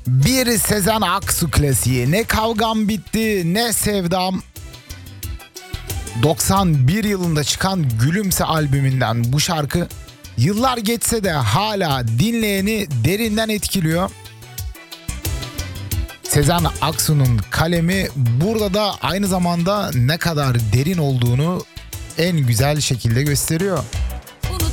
Bir Sezen Aksu klasiği. Ne kavgam bitti ne sevdam. 91 yılında çıkan Gülümse albümünden bu şarkı yıllar geçse de hala dinleyeni derinden etkiliyor. Sezen Aksu'nun kalemi burada da aynı zamanda ne kadar derin olduğunu en güzel şekilde gösteriyor.